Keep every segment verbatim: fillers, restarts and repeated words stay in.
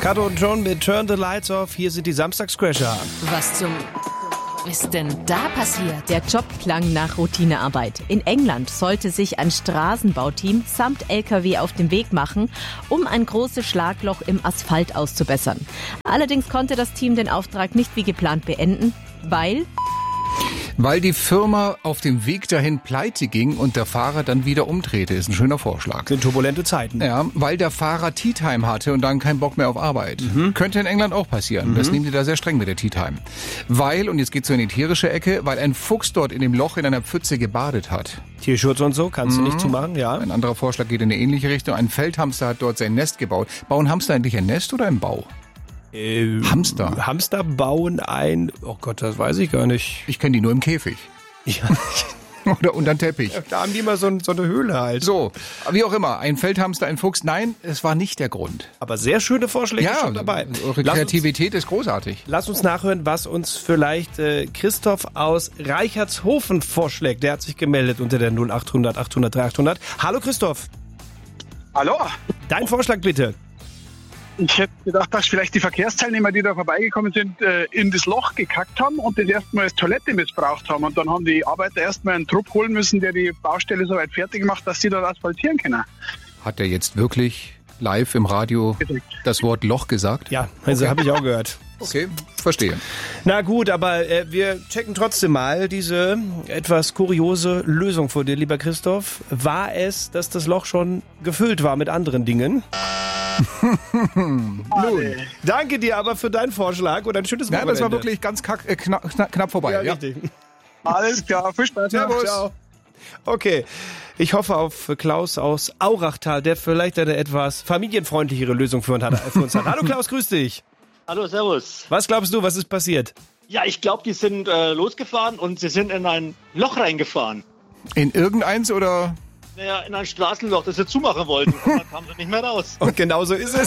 Kato und John mit Turn the Lights Off. Hier sind die Samstagscrasher. Was zum ist denn da passiert? Der Job klang nach Routinearbeit. In England sollte sich ein Straßenbauteam samt L K W auf den Weg machen, um ein großes Schlagloch im Asphalt auszubessern. Allerdings konnte das Team den Auftrag nicht wie geplant beenden, weil... Weil die Firma auf dem Weg dahin pleite ging und der Fahrer dann wieder umdrehte. Ist ein schöner Vorschlag. Sind turbulente Zeiten. Ja, weil der Fahrer Tea Time hatte und dann keinen Bock mehr auf Arbeit. Mhm. Könnte in England auch passieren. Mhm. Das nehmen die da sehr streng mit der Tea Time. Weil, und jetzt geht's so in die tierische Ecke, weil ein Fuchs dort in dem Loch in einer Pfütze gebadet hat. Tierschutz und so, kannst mhm. du nicht zumachen, ja. Ein anderer Vorschlag geht in eine ähnliche Richtung. Ein Feldhamster hat dort sein Nest gebaut. Bauen Hamster eigentlich ein Nest oder ein Bau? Äh, Hamster. Hamster bauen ein... Oh Gott, das weiß ich gar nicht. Ich kenne die nur im Käfig. Ja. Oder unter den Teppich. Da haben die immer so, so eine Höhle halt. So, wie auch immer. Ein Feldhamster, ein Fuchs. Nein, es war nicht der Grund. Aber sehr schöne Vorschläge ja, schon dabei. Eure Kreativität uns, ist großartig. Lass uns nachhören, was uns vielleicht äh, Christoph aus Reichertshofen vorschlägt. Der hat sich gemeldet unter der null acht hundert achthundert dreihundert. Hallo Christoph. Hallo. Dein Vorschlag bitte. Ich hätte gedacht, dass vielleicht die Verkehrsteilnehmer, die da vorbeigekommen sind, in das Loch gekackt haben und das erstmal als Toilette missbraucht haben. Und dann haben die Arbeiter erstmal einen Trupp holen müssen, der die Baustelle so weit fertig macht, dass sie dort asphaltieren können. Hat er jetzt wirklich live im Radio das Wort Loch gesagt? Ja, also okay. Habe ich auch gehört. Okay, verstehe. Na gut, aber äh, wir checken trotzdem mal diese etwas kuriose Lösung vor dir, lieber Christoph. War es, dass das Loch schon gefüllt war mit anderen Dingen? Nun, danke dir aber für deinen Vorschlag und ein schönes Wochenende. Ja, das war wirklich ganz kack, äh, knapp, knapp vorbei. Ja, ja. Richtig. Alles klar, viel Spaß. Servus. Ciao. Okay, ich hoffe auf Klaus aus Aurachtal, der vielleicht eine etwas familienfreundlichere Lösung für uns hat. Für uns hat. Hallo Klaus, grüß dich. Hallo, servus. Was glaubst du, was ist passiert? Ja, ich glaube, die sind äh, losgefahren und sie sind in ein Loch reingefahren. In irgendeins oder... Naja, in ein Straßenloch, das sie zumachen wollten. Und dann kamen sie nicht mehr raus. Und genau so ist es.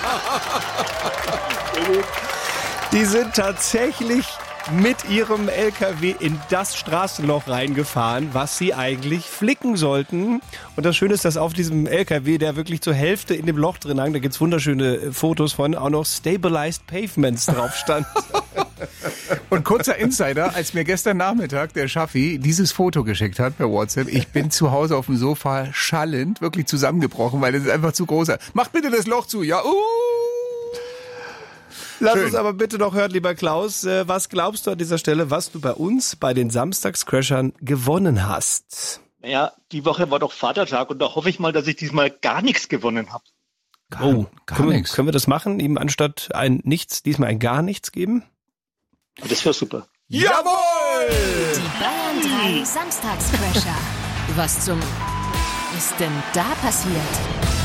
Die sind tatsächlich mit ihrem L K W in das Straßenloch reingefahren, was sie eigentlich flicken sollten. Und das Schöne ist, dass auf diesem L K W, der wirklich zur Hälfte in dem Loch drin hang, da gibt's wunderschöne Fotos von, auch noch Stabilized Pavements drauf stand. Und kurzer Insider, als mir gestern Nachmittag der Schaffi dieses Foto geschickt hat per WhatsApp, ich bin zu Hause auf dem Sofa schallend, wirklich zusammengebrochen, weil das ist einfach zu groß. Macht bitte das Loch zu, ja, uh! Lass Schön. uns aber bitte noch hören, lieber Klaus, was glaubst du an dieser Stelle, was du bei uns, bei den Samstagscrashern gewonnen hast? Naja, die Woche war doch Vatertag und da hoffe ich mal, dass ich diesmal gar nichts gewonnen habe. Oh, gar können, nichts. Können wir das machen, ihm anstatt ein Nichts, diesmal ein gar nichts geben? Das wäre super. Jawohl! Die Bayern drei Samstagscrasher. Was zum ist denn da passiert?